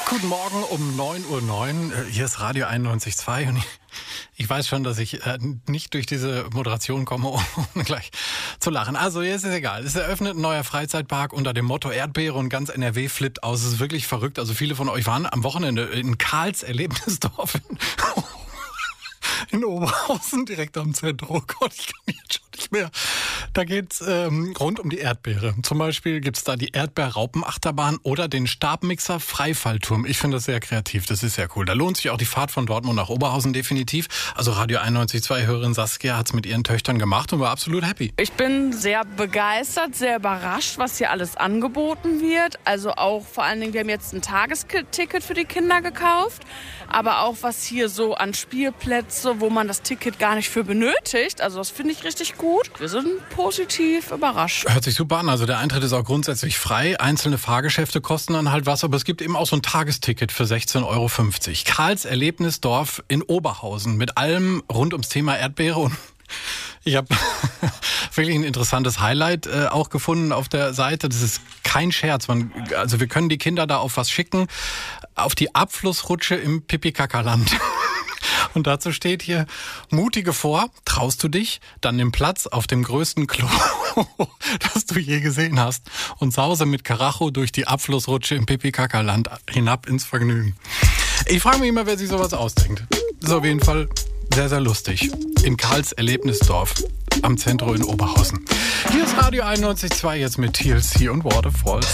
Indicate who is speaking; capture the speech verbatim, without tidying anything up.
Speaker 1: Guten Morgen um neun Uhr neun. Hier ist Radio einundneunzig Komma zwei und ich, ich weiß schon, dass ich äh, nicht durch diese Moderation komme, um gleich zu lachen. Also jetzt ist es egal. Es eröffnet ein neuer Freizeitpark unter dem Motto Erdbeere und ganz N R W flippt aus. Es ist wirklich verrückt. Also viele von euch waren am Wochenende in Karls Erlebnisdorf in, in Oberhausen, direkt am Zentrum. Oh Gott, ich kann jetzt schon nicht mehr. Da geht's ähm, rund um die Erdbeere. Zum Beispiel gibt's da die Erdbeer-Raupen-Achterbahn oder den Stabmixer-Freifallturm. Ich finde das sehr kreativ, das ist sehr cool. Da lohnt sich auch die Fahrt von Dortmund nach Oberhausen definitiv. Also Radio einundneunzig Komma zwei-Hörerin Saskia hat's mit ihren Töchtern gemacht und war absolut happy.
Speaker 2: Ich bin sehr begeistert, sehr überrascht, was hier alles angeboten wird. Also auch vor allen Dingen, wir haben jetzt ein Tagesticket für die Kinder gekauft. Aber auch was hier so an Spielplätze, wo man das Ticket gar nicht für benötigt. Also das finde ich richtig gut. Wir sind positiv überrascht.
Speaker 1: Hört sich super an. Also der Eintritt ist auch grundsätzlich frei. Einzelne Fahrgeschäfte kosten dann halt was. Aber es gibt eben auch so ein Tagesticket für sechzehn Euro fünfzig. Karls Erlebnisdorf in Oberhausen mit allem rund ums Thema Erdbeere. Und ich habe wirklich ein interessantes Highlight äh, auch gefunden auf der Seite. Das ist kein Scherz. Man, also wir können die Kinder da auf was schicken. Auf die Abflussrutsche im Pipi-Kaka-Land. Und dazu steht hier, mutige vor, traust du dich, dann nimm Platz auf dem größten Klo, das du je gesehen hast und sause mit Karacho durch die Abflussrutsche im Pipi-Kaka-Land hinab ins Vergnügen. Ich frage mich immer, wer sich sowas ausdenkt. Das ist auf jeden Fall sehr, sehr lustig. In Karls Erlebnisdorf am Zentrum in Oberhausen. Hier ist Radio einundneunzig Komma zwei jetzt mit T L C und Waterfalls.